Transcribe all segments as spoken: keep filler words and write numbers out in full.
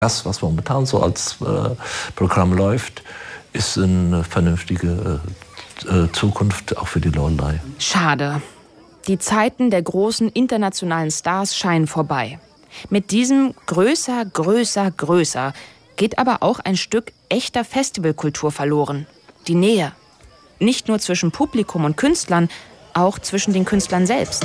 Das, was momentan so als äh, Programm läuft, ist eine vernünftige äh, Zukunft auch für die Loreley. Schade. Die Zeiten der großen internationalen Stars scheinen vorbei. Mit diesem größer, größer, größer geht aber auch ein Stück echter Festivalkultur verloren. Die Nähe. Nicht nur zwischen Publikum und Künstlern, auch zwischen den Künstlern selbst.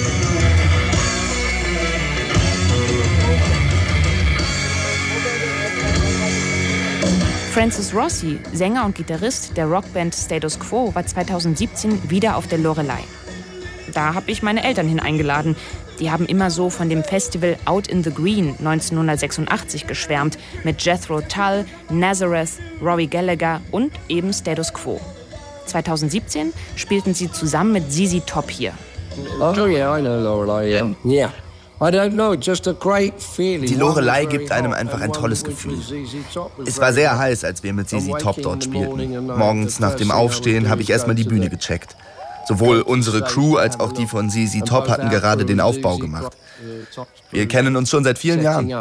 Francis Rossi, Sänger und Gitarrist der Rockband Status Quo, war zweitausendsiebzehn wieder auf der Loreley. Da habe ich meine Eltern hin eingeladen. Die haben immer so von dem Festival Out in the Green neunzehnhundertsechsundachtzig geschwärmt, mit Jethro Tull, Nazareth, Rory Gallagher und eben Status Quo. zweitausendsiebzehn spielten sie zusammen mit Z Z Top hier. Oh yeah, I know Loreley. Um, yeah. I don't know, just a great feeling. Die Loreley gibt einem einfach ein tolles Gefühl. Es war sehr heiß, als wir mit Z Z Top dort spielten. Morgens nach dem Aufstehen habe ich erstmal die Bühne gecheckt. Sowohl unsere Crew als auch die von Z Z Top hatten gerade den Aufbau gemacht. Wir kennen uns schon seit vielen Jahren.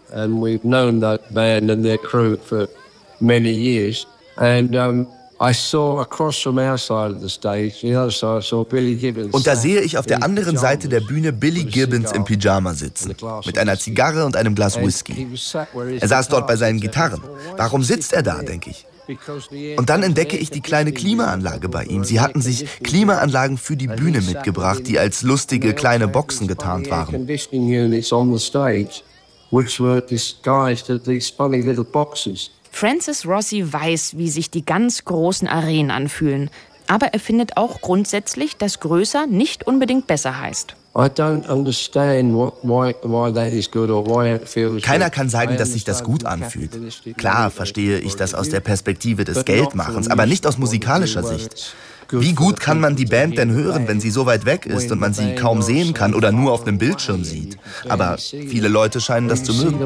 Und da sehe ich auf der anderen Seite der Bühne Billy Gibbons im Pyjama sitzen, mit einer Zigarre und einem Glas Whisky. Er saß dort bei seinen Gitarren. Warum sitzt er da, denke ich. Und dann entdecke ich die kleine Klimaanlage bei ihm. Sie hatten sich Klimaanlagen für die Bühne mitgebracht, die als lustige kleine Boxen getarnt waren. Francis Rossi weiß, wie sich die ganz großen Arenen anfühlen. Aber er findet auch grundsätzlich, dass größer nicht unbedingt besser heißt. Keiner kann sagen, dass sich das gut anfühlt. Klar verstehe ich das aus der Perspektive des Geldmachens, aber nicht aus musikalischer Sicht. Wie gut kann man die Band denn hören, wenn sie so weit weg ist und man sie kaum sehen kann oder nur auf einem Bildschirm sieht? Aber viele Leute scheinen das zu mögen.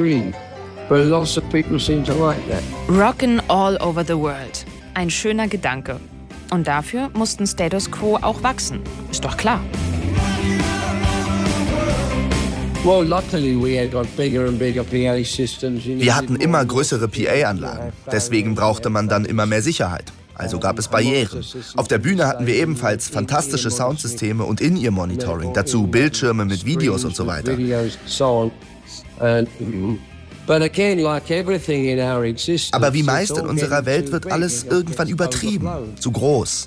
Rockin' all over the world. Ein schöner Gedanke. Und dafür mussten Status Quo auch wachsen. Ist doch klar. Wir hatten immer größere P A-Anlagen. Deswegen brauchte man dann immer mehr Sicherheit. Also gab es Barrieren. Auf der Bühne hatten wir ebenfalls fantastische Soundsysteme und In-Ear-Monitoring. Dazu Bildschirme mit Videos und so weiter. Aber wie meist in unserer Welt wird alles irgendwann übertrieben, zu groß.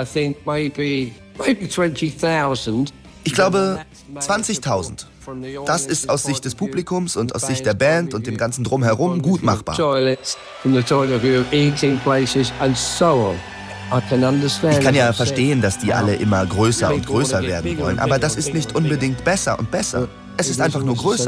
Ich glaube, zwanzigtausend. Das ist aus Sicht des Publikums und aus Sicht der Band und dem ganzen Drumherum gut machbar. Ich kann ja verstehen, dass die alle immer größer und größer werden wollen, aber das ist nicht unbedingt besser und besser. Es ist einfach nur größer.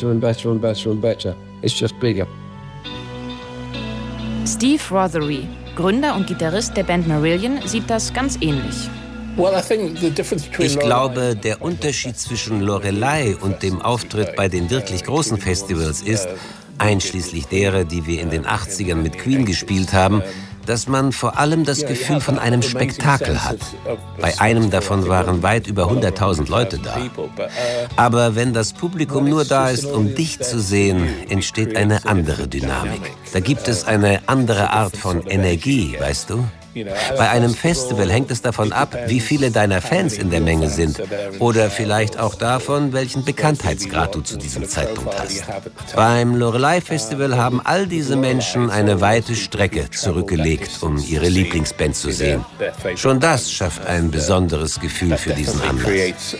Steve Rothery, Gründer und Gitarrist der Band Marillion, sieht das ganz ähnlich. Ich glaube, der Unterschied zwischen Loreley und dem Auftritt bei den wirklich großen Festivals ist, einschließlich derer, die wir in den achtzigern mit Queen gespielt haben, dass man vor allem das Gefühl von einem Spektakel hat. Bei einem davon waren weit über hunderttausend Leute da. Aber wenn das Publikum nur da ist, um dich zu sehen, entsteht eine andere Dynamik. Da gibt es eine andere Art von Energie, weißt du? Bei einem Festival hängt es davon ab, wie viele deiner Fans in der Menge sind. Oder vielleicht auch davon, welchen Bekanntheitsgrad du zu diesem Zeitpunkt hast. Beim Loreley Festival haben all diese Menschen eine weite Strecke zurückgelegt, um ihre Lieblingsband zu sehen. Schon das schafft ein besonderes Gefühl für diesen Anlass.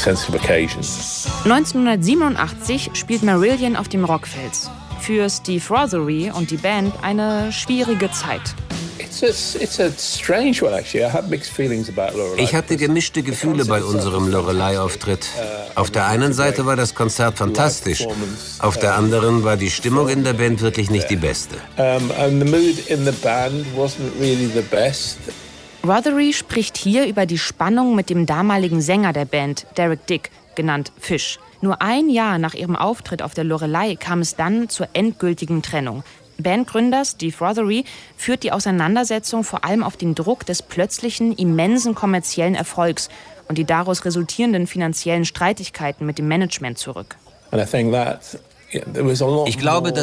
neunzehnhundertsiebenundachtzig spielt Marillion auf dem Rockfels. Für Steve Rothery und die Band eine schwierige Zeit. Ich hatte gemischte Gefühle bei unserem Loreley-Auftritt. Auf der einen Seite war das Konzert fantastisch, auf der anderen war die Stimmung in der Band wirklich nicht die beste. Rothery spricht hier über die Spannung mit dem damaligen Sänger der Band, Derek Dick, genannt Fish. Nur ein Jahr nach ihrem Auftritt auf der Loreley kam es dann zur endgültigen Trennung. Bandgründer Steve Rothery führt die Auseinandersetzung vor allem auf den Druck des plötzlichen, immensen kommerziellen Erfolgs und die daraus resultierenden finanziellen Streitigkeiten mit dem Management zurück. Ich glaube, dass